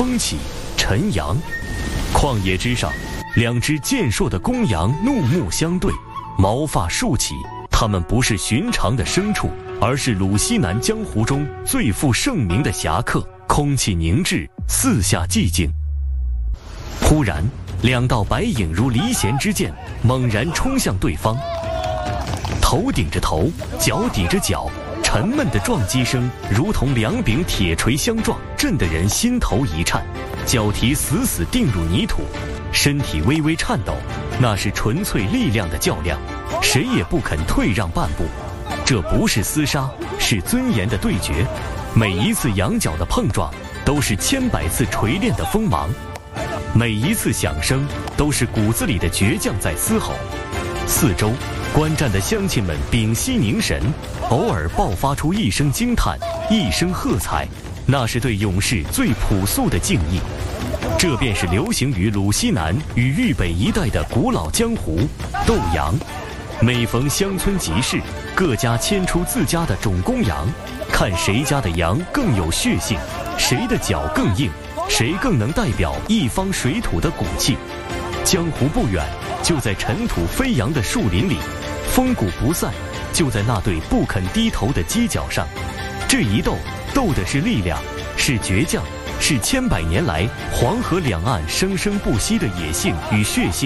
风起晨阳，旷野之上，两只健硕的公羊怒目相对，毛发竖起。它们不是寻常的牲畜，而是鲁西南江湖中最负盛名的侠客。空气凝滞，四下寂静。忽然，两道白影如离弦之箭，猛然冲向对方。头顶着头，脚抵着脚，沉闷的撞击声如同两柄铁锤相撞，震得人心头一颤，脚蹄死死钉入泥土，身体微微颤抖。那是纯粹力量的较量，谁也不肯退让半步。这不是厮杀，是尊严的对决。每一次羊角的碰撞，都是千百次锤炼的锋芒；每一次响声，都是骨子里的倔强在嘶吼。四周观战的乡亲们屏息凝神，偶尔爆发出一声惊叹，一声喝彩，那是对勇士最朴素的敬意。这便是流行于鲁西南与豫北一带的古老江湖斗羊。每逢乡村集市，各家牵出自家的种公羊，看谁家的羊更有血性，谁的脚更硬，谁更能代表一方水土的骨气。江湖不远，就在尘土飞扬的树林里，风骨不散，就在那对不肯低头的犄角上。这一斗，斗的是力量，是倔强，是千百年来黄河两岸生生不息的野性与血性。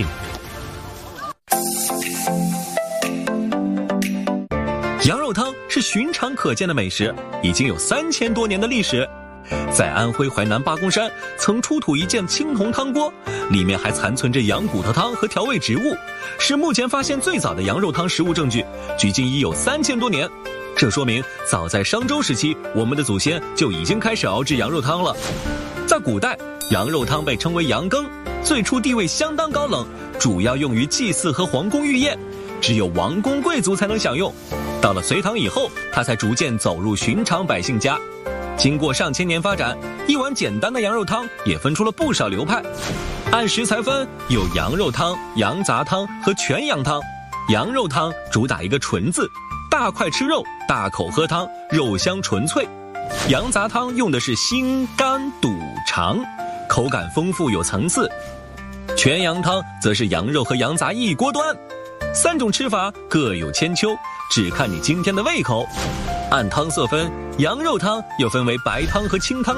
羊肉汤是寻常可见的美食，已经有3000多年的历史。在安徽淮南八公山曾出土一件青铜汤锅，里面还残存着羊骨头汤和调味植物，是目前发现最早的羊肉汤实物证据，距今已有3000多年。这说明早在商周时期，我们的祖先就已经开始熬制羊肉汤了。在古代，羊肉汤被称为羊羹，最初地位相当高冷，主要用于祭祀和皇宫御宴，只有王公贵族才能享用。到了隋唐以后，它才逐渐走入寻常百姓家。经过上千年发展，一碗简单的羊肉汤也分出了不少流派。按食材分，有羊肉汤、羊杂汤和全羊汤。羊肉汤主打一个纯字，大块吃肉，大口喝汤，肉香纯粹。羊杂汤用的是心、肝、肚、肠，口感丰富有层次。全羊汤则是羊肉和羊杂一锅端。3种吃法各有千秋，只看你今天的胃口。按汤色分，羊肉汤又分为白汤和清汤